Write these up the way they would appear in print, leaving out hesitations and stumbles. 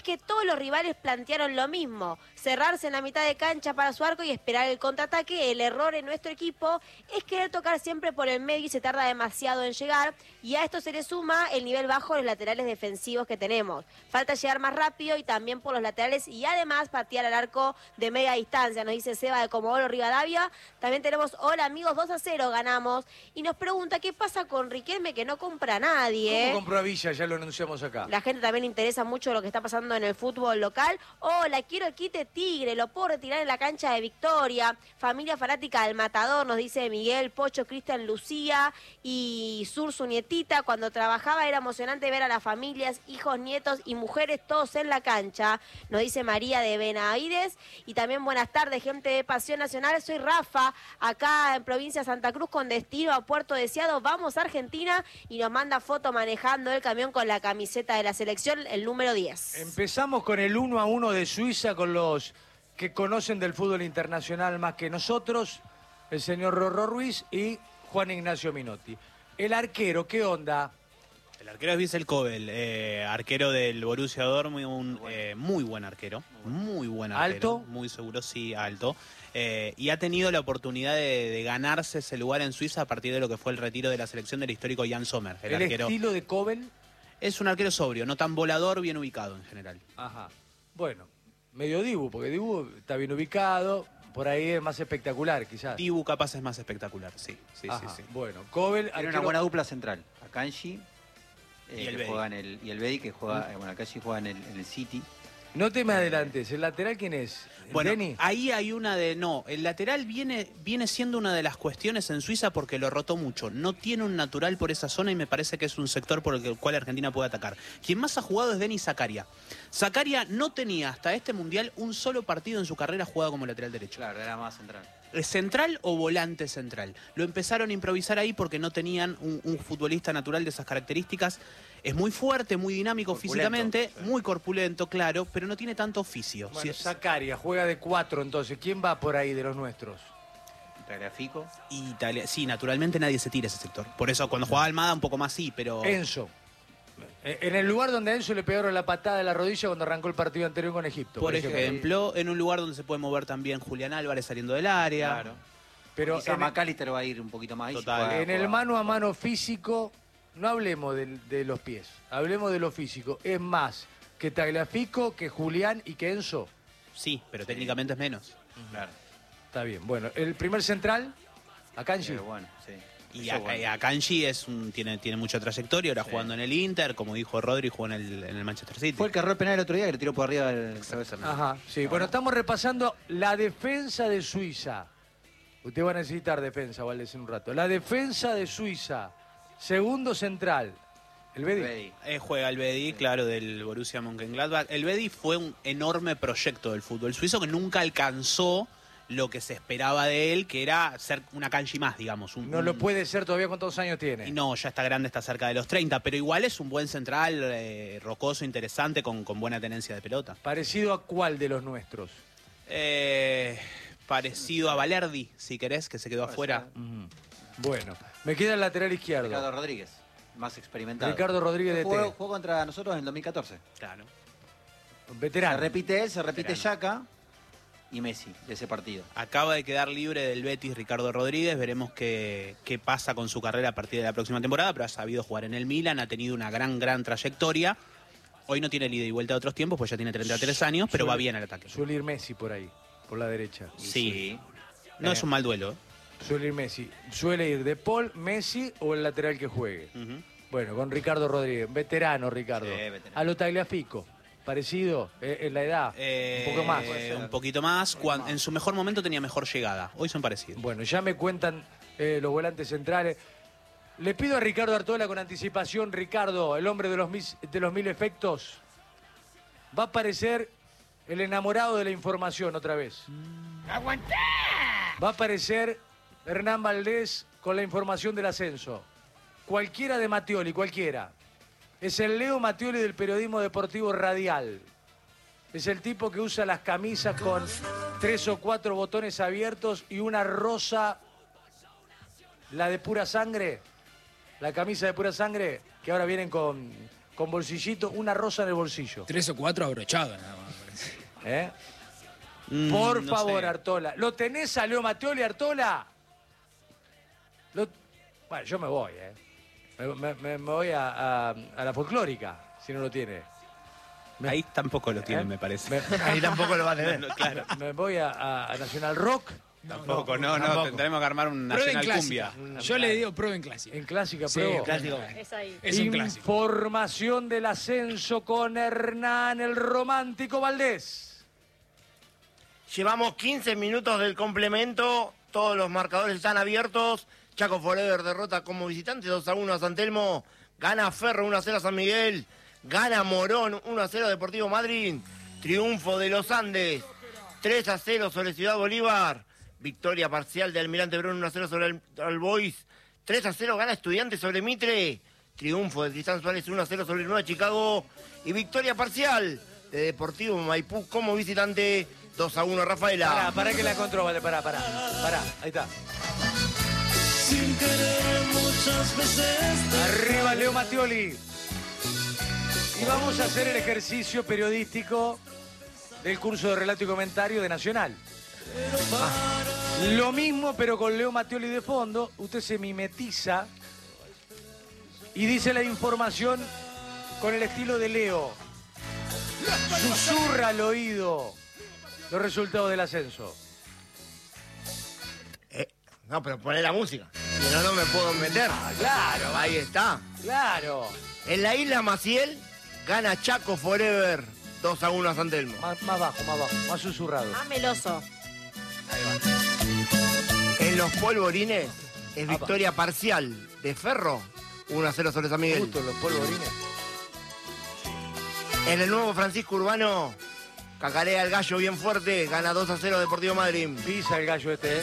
que todos los rivales plantearon lo mismo, cerrarse en la mitad de cancha para su arco y esperar el contraataque. El error en nuestro equipo es querer tocar siempre por el medio y se tarda demasiado en llegar, y a esto se le suma el nivel bajo de los laterales defensivos que tenemos. Falta llegar más rápido y también por los laterales, y además patear al arco de media distancia, nos dice Seba de Comodoro Rivadavia. También tenemos, hola amigos, 2-0 ganamos, y nos pregunta qué pasa con Riquelme, que no compra a nadie. ¿Cómo compró a Villa? Ya lo anunciamos acá. La gente también le interesa mucho lo que está pasando en el fútbol local. Hola, quiero el quite Tigre, lo puedo retirar en la cancha de Victoria. Familia fanática del Matador, nos dice Miguel, Pocho, Cristian, Lucía y Sur, su nietita. Cuando trabajaba era emocionante ver a las familias, hijos, nietos y mujeres todos en la cancha, nos dice María de Benavides. Y también buenas tardes, gente de Pasión Nacional. Soy Rafa, acá en provincia de Santa Cruz con destino a Puerto Deseado. Vamos a Argentina, y nos manda foto manejando el camión con la camiseta de la selección, el número 10. Empezamos con el 1-1 de Suiza, con los que conocen del fútbol internacional más que nosotros, el señor Rorro Ruiz y Juan Ignacio Minotti. El arquero, ¿qué onda? El arquero es Wiesel Kobel, arquero del Borussia Dortmund, muy buen arquero, muy buen arquero. ¿Alto? Muy seguro, sí, alto. Y ha tenido la oportunidad de ganarse ese lugar en Suiza a partir de lo que fue el retiro de la selección del histórico Jan Sommer. ¿El arquero estilo de Kobel? es un arquero sobrio, no tan volador, bien ubicado en general. Ajá. Bueno, medio Dibu, porque Dibu está bien ubicado, por ahí es más espectacular, quizás. Dibu capaz es más espectacular, sí. Ajá. Sí. Bueno, Kobel... Tiene una buena dupla central. Akanji Y el que Bedi. juega y el Bedi, que juega, bueno, Akanji juega en el City. No te me adelantes, ¿el lateral quién es? Bueno, ¿Denny? ahí hay una de... No, el lateral viene siendo una de las cuestiones en Suiza porque lo rotó mucho. No tiene un natural por esa zona y me parece que es un sector por el cual Argentina puede atacar. Quien más ha jugado es Denis Zakaria. Zakaria no tenía hasta este Mundial un solo partido en su carrera jugado como lateral derecho. Claro, era más central. ¿Central o volante central? Lo empezaron a improvisar ahí porque no tenían un futbolista natural de esas características. Es muy fuerte, muy dinámico físicamente, sí. muy corpulento, claro, pero no tiene tanto oficio. Bueno, Sí, Zakaria juega de 4, entonces. ¿Quién va por ahí de los nuestros? Tagliafico. sí, naturalmente nadie se tira ese sector. Por eso cuando jugaba Almada un poco más sí, pero... Enzo. En el lugar donde a Enzo le pegaron la patada de la rodilla cuando arrancó el partido anterior con Egipto. Por ejemplo, en un lugar donde se puede mover también Julián Álvarez saliendo del área. Claro. Pero Quizá McAllister va a ir un poquito más ahí. Total. en el mano a mano físico, no hablemos de los pies, hablemos de lo físico. Es más que Tagliafico, que Julián y que Enzo. Sí, pero técnicamente es menos. Claro. Está bien. Bueno, el primer central, Akanji. Bueno, sí. Y Eso, bueno. Akanji tiene mucha trayectoria, ahora jugando en el Inter, como dijo Rodri, jugó en el Manchester City. Fue el que erró el penal el otro día, que le tiró por arriba el cabeza. Ajá, sí. Bueno, estamos repasando la defensa de Suiza. Usted va a necesitar defensa, Valdés, en un rato. La defensa de Suiza. Segundo central. El Bedi. Juega el Bedi, claro, del Borussia Mönchengladbach. El Bedi fue un enorme proyecto del fútbol suizo que nunca alcanzó lo que se esperaba de él, que era ser una Kanji más, digamos. No lo puede ser todavía. ¿Cuántos años tiene? Y no, ya está grande, está cerca de los 30, pero igual es un buen central, rocoso, interesante, con buena tenencia de pelota. ¿Parecido a cuál de los nuestros? Parecido a Valerdi, si querés, que se quedó afuera. Bueno, me queda el lateral izquierdo. Ricardo Rodríguez, más experimentado. Ricardo Rodríguez de jugó, T. jugó contra nosotros en el 2014. Claro. Veterano. Se repite él, se repite Veterano. Xhaka y Messi de ese partido. Acaba de quedar libre del Betis Ricardo Rodríguez, veremos qué pasa con su carrera a partir de la próxima temporada, pero ha sabido jugar en el Milan, ha tenido una gran trayectoria. Hoy no tiene ida y vuelta de otros tiempos, pues ya tiene 33 años, pero va bien al ataque. Suele ir Messi por ahí, por la derecha. Sí. No es un mal duelo. Suele ir Messi. Suele ir De Paul, Messi o el lateral que juegue. Bueno, con Ricardo Rodríguez. Veterano, Ricardo. Sí, veterano. A lo Tagliafico. Parecido en la edad. Un poco más. Un poquito más. En su mejor momento tenía mejor llegada. Hoy son parecidos. Bueno, ya me cuentan los volantes centrales. Le pido a Ricardo Artola con anticipación. Ricardo, el hombre de los mil efectos. Va a aparecer el enamorado de la información otra vez. ¡Aguantá! Va a aparecer Hernán Valdés con la información del ascenso. Cualquiera de Mattioli, cualquiera. Es el Leo Mattioli del periodismo deportivo radial. Es el tipo que usa las camisas con 3 o 4 botones abiertos y una rosa, la de pura sangre, la camisa de pura sangre, que ahora vienen con con bolsillito, una rosa en el bolsillo. 3 o 4 abrochados nada más, me parece. ¿Eh? Por no favor, sé. Artola. ¿Lo tenés a Leo Mattioli, Artola? Bueno, yo me voy, ¿eh? Me voy a la folclórica, si no lo tiene. Ahí tampoco lo tienen, me parece. Ahí tampoco lo va a tener. Claro. Me voy a Nacional Rock. Tampoco, no, tampoco. tendremos que armar un Prueben Nacional Cumbia. clásica. Yo le digo prueben clásica. En clásica, Sí, pruebo. Clásico. Es ahí. Es un clásico. Información del ascenso con Hernán el Romántico Valdés. Llevamos 15 minutos del complemento. Todos los marcadores están abiertos. Chaco Forever derrota como visitante 2-1 a San Telmo. Gana Ferro 1-0 a San Miguel. Gana Morón 1-0 Deportivo Madrid. Triunfo de los Andes 3-0 sobre Ciudad Bolívar. Victoria parcial de Almirante Brown 1-0 sobre el Boys. 3-0 gana Estudiantes sobre Mitre. Triunfo de Tristán Suárez 1-0 sobre el Nueva Chicago. Y victoria parcial de Deportivo Maipú como visitante 2-1 Rafaela. Pará que la control, vale, pará, ahí está. Arriba Leo Mattioli. Y vamos a hacer el ejercicio periodístico del curso de relato y comentario de Nacional. Lo mismo, pero con Leo Mattioli de fondo. Usted se mimetiza y dice la información con el estilo de Leo. Susurra al oído los resultados del ascenso. No, pero poné la música. Si no, no me puedo meter. Claro, Ahí está. claro. En la isla Maciel gana Chaco Forever 2-1 a San Telmo. Más bajo, más susurrado. Más meloso. En los polvorines es victoria parcial de Ferro 1-0 sobre San Miguel. Justo los polvorines. En el nuevo Francisco Urbano cacarea el gallo bien fuerte, gana 2-0 Deportivo Madrid. Pisa el gallo este, ¿eh?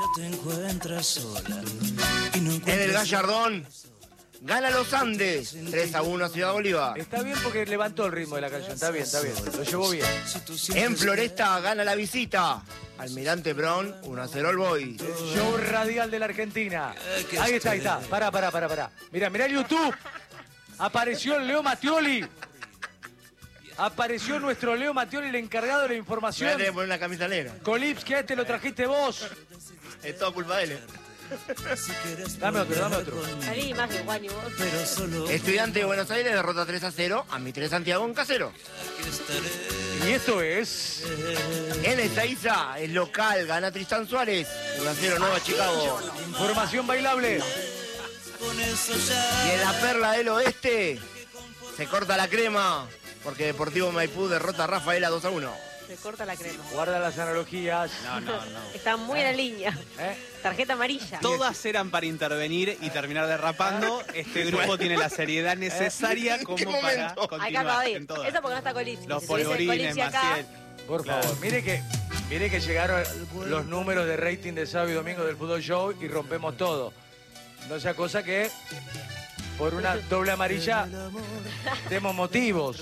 En el Gallardón gana Los Andes 3-1 a Ciudad Bolívar. Está bien porque levantó el ritmo de la canción. Está bien. Lo llevó bien. En Floresta gana La Visita. Almirante Brown 1-0 al Boys. Show radial de la Argentina. Ahí está. Pará. Mirá el YouTube. Apareció el Leo Mattioli. Apareció nuestro Leo Mattioli, el encargado de la Me información. voy a tener que poner una camisa negra. Colipski, a este lo trajiste vos. Es toda culpa de él. Dame otro. Salí imagen, Juani, vos. Estudiante de Buenos Aires derrota 3-0 a Mitre Santiago en Casero. Y esto es... En Ezeiza es local, gana Tristán Suárez 1-0 Nueva Chicago. Información bailable. Y en la Perla del Oeste se corta la crema porque Deportivo Maipú derrota a Rafaela 2-1. Se corta la crema. Guarda las analogías. No. Está muy en la línea. ¿Eh? Tarjeta amarilla. Todas eran para intervenir y terminar derrapando. Este grupo tiene la seriedad necesaria como para momento? Acá acaba continuar de en ir. todas. Eso porque no está Colipsi. Los Si estuviese polvorines, Colipsi acá, Maciel. Por favor, mire que llegaron los números de rating de sábado y domingo del Fútbol Show y rompemos todo. No sea cosa que por una doble amarilla tenemos motivos.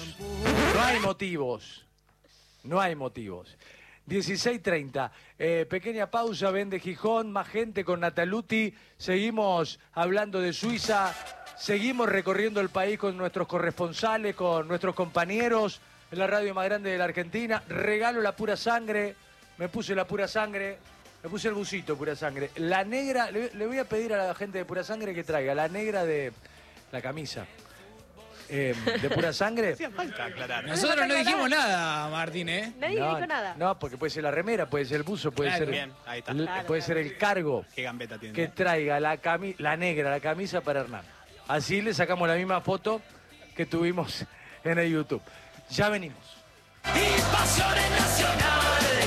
No hay motivos. 16:30. Pequeña pausa, vende Gijón, más gente con Nataluti. Seguimos hablando de Suiza. Seguimos recorriendo el país con nuestros corresponsales, con nuestros compañeros en la radio más grande de la Argentina. Regalo la pura sangre. Me puse la pura sangre. Me puse el busito pura sangre. La negra, le voy a pedir a la gente de pura sangre que traiga la negra de la camisa. De pura sangre. Hacía falta aclarar. Nosotros no dijimos nada, Martín, ¿eh? nadie dijo nada. No, porque puede ser la remera, puede ser el buzo, puede Claro, ser, bien, ahí está. puede ser el cargo. Qué gambeta tiene. Que traiga la negra, la camisa para Hernán. Así le sacamos la misma foto que tuvimos en el YouTube. Ya venimos. Pasiones Nacional.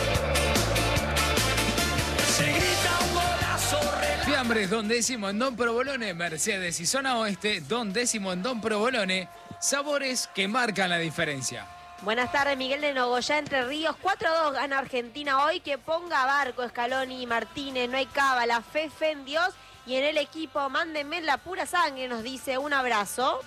Se grita un golazo. Fiambres, Don Décimo en Don Provolone, Mercedes y Zona Oeste, Don Décimo en Don Provolone. Sabores que marcan la diferencia. Buenas tardes, Miguel de Nogoyá, Entre Ríos. 4-2 gana Argentina hoy. Que ponga Barco, Scaloni y Martínez. No hay cábala, fe en Dios. Y en el equipo, mándenme la pura sangre, nos dice. Un abrazo.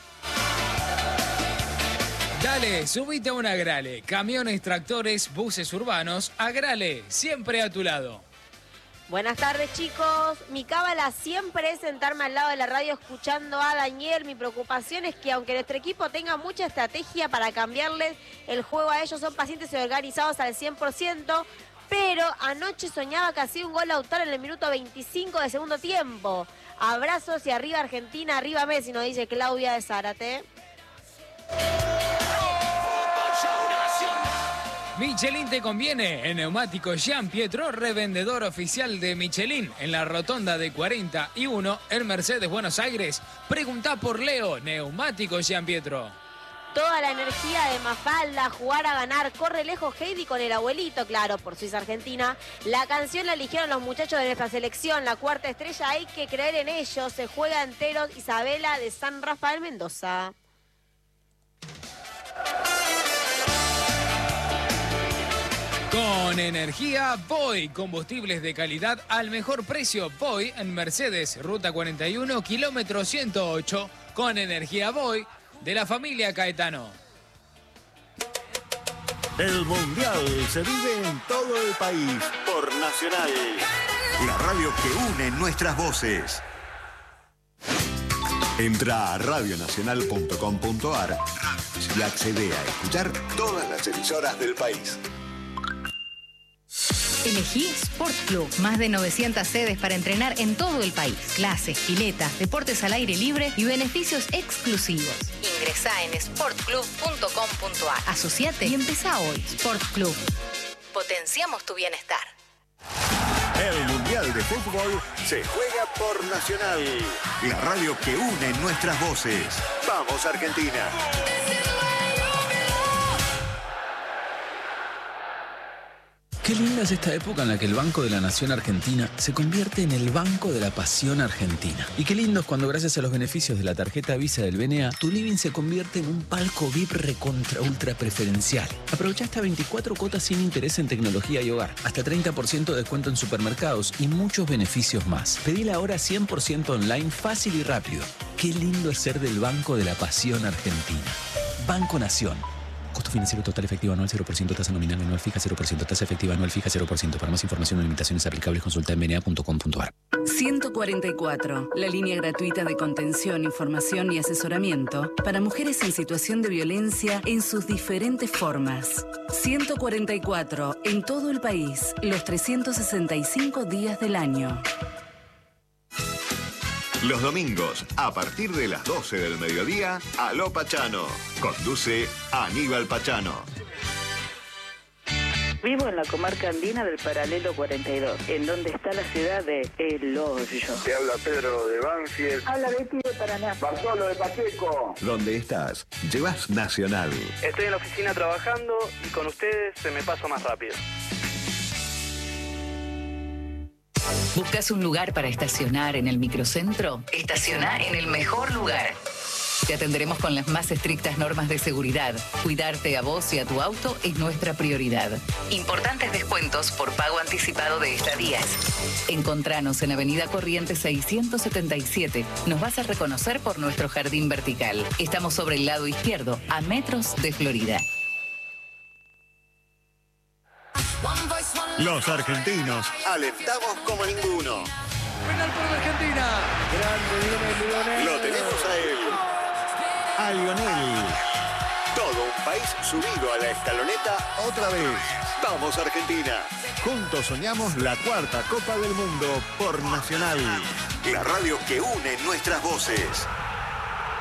Dale, subite a un Agrale. Camiones, tractores, buses urbanos. Agrale, siempre a tu lado. Buenas tardes, chicos. Mi cábala siempre es sentarme al lado de la radio escuchando a Daniel. Mi preocupación es que aunque nuestro equipo tenga mucha estrategia para cambiarles el juego a ellos, son pacientes y organizados al 100%, pero anoche soñaba que hacía un gol Lautaro en el minuto 25 de segundo tiempo. Abrazos y arriba Argentina, arriba Messi, nos dice Claudia de Zárate. Michelin te conviene. En Neumáticos Jean Pietro, revendedor oficial de Michelin. En la rotonda de 41 en Mercedes, Buenos Aires. Preguntá por Leo. Neumáticos Jean Pietro. Toda la energía de Mafalda, jugar a ganar, corre lejos Heidi con el abuelito, claro, por Suiza Argentina. La canción la eligieron los muchachos de nuestra selección, la cuarta estrella, hay que creer en ellos, se juega enteros, Isabela de San Rafael Mendoza. Con energía Voy, combustibles de calidad al mejor precio. Voy en Mercedes, ruta 41, kilómetro 108. Con energía Voy, de la familia Caetano. El Mundial se vive en todo el país por Nacional, la radio que une nuestras voces. Entra a radionacional.com.ar y accede a escuchar todas las emisoras del país. Elegí Sport Club. Más de 900 sedes para entrenar en todo el país. Clases, piletas, deportes al aire libre y beneficios exclusivos. Ingresá en sportclub.com.ar. Asociate y empezá hoy. Sport Club. Potenciamos tu bienestar. El Mundial de Fútbol se juega por Nacional, la radio que une nuestras voces. ¡Vamos, Argentina! Qué linda es esta época en la que el Banco de la Nación Argentina se convierte en el Banco de la Pasión Argentina. Y qué lindo es cuando gracias a los beneficios de la tarjeta Visa del BNA, tu living se convierte en un palco VIP recontra ultra preferencial. Aprovecha hasta 24 cuotas sin interés en tecnología y hogar, hasta 30% de descuento en supermercados y muchos beneficios más. Pedila ahora 100% online, fácil y rápido. Qué lindo es ser del Banco de la Pasión Argentina. Banco Nación. Costo financiero total efectivo anual 0%, tasa nominal anual fija 0%, tasa efectiva anual fija 0%. Para más información o limitaciones aplicables, consulta en bna.com.ar. 144, la línea gratuita de contención, información y asesoramiento para mujeres en situación de violencia en sus diferentes formas. 144, en todo el país, los 365 días del año. Los domingos, a partir de las 12 del mediodía, Aló Pachano. Conduce Aníbal Pachano. Vivo en la comarca andina del Paralelo 42, en donde está la ciudad de El Hoyo. Te habla Pedro de Banfield. Habla Betty de Paraná. Bartolo de Pacheco. ¿Dónde estás? Llevas Nacional. Estoy en la oficina trabajando y con ustedes se me pasa más rápido. ¿Buscas un lugar para estacionar en el microcentro? Estaciona en el mejor lugar. Te atenderemos con las más estrictas normas de seguridad. Cuidarte a vos y a tu auto es nuestra prioridad. Importantes descuentos por pago anticipado de estadías. Encontranos en Avenida Corrientes 677. Nos vas a reconocer por nuestro jardín vertical. Estamos sobre el lado izquierdo, a metros de Florida. Los argentinos alentamos como ninguno. Penal por la Argentina. Grande Lionel. Lo tenemos a él. A Lionel. Todo un país subido a la escaloneta otra vez. Vamos, Argentina. Juntos soñamos la cuarta Copa del Mundo por Nacional. La radio que une nuestras voces.